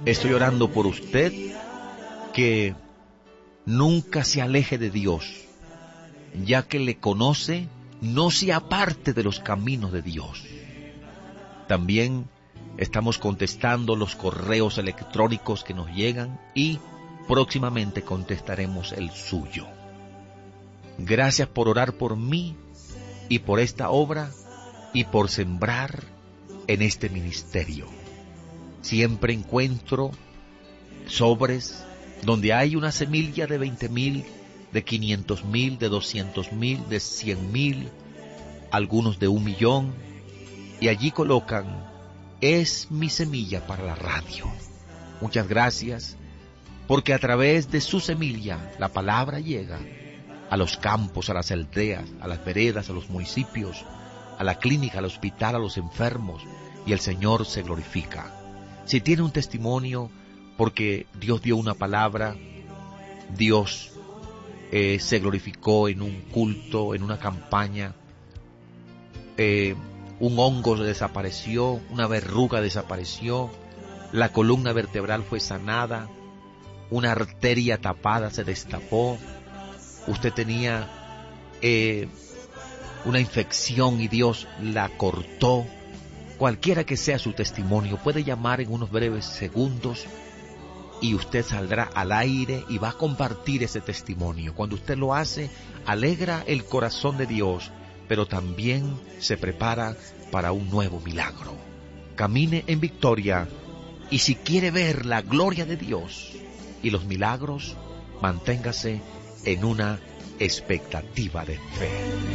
Estoy orando por usted, que nunca se aleje de Dios, ya que le conoce, no se aparte de los caminos de Dios. También estamos contestando los correos electrónicos que nos llegan y próximamente contestaremos el suyo. Gracias por orar por mí y por esta obra y por sembrar en este ministerio. Siempre encuentro sobres donde hay una semilla de 20,000, de 500,000, de 200,000, de 100,000, algunos de 1,000,000, y allí colocan: es mi semilla para la radio. Muchas gracias, porque a través de su semilla la palabra llega a los campos, a las aldeas, a las veredas, a los municipios, a la clínica, al hospital, a los enfermos, y el Señor se glorifica. Si tiene un testimonio porque Dios dio una palabra, Dios se glorificó en un culto, en una campaña, un hongo desapareció, una verruga desapareció, la columna vertebral fue sanada, una arteria tapada se destapó, usted tenía una infección y Dios la cortó. Cualquiera que sea su testimonio, puede llamar en unos breves segundos y usted saldrá al aire y va a compartir ese testimonio. Cuando usted lo hace, alegra el corazón de Dios, pero también se prepara para un nuevo milagro. Camine en victoria, y si quiere ver la gloria de Dios y los milagros, manténgase en una expectativa de fe.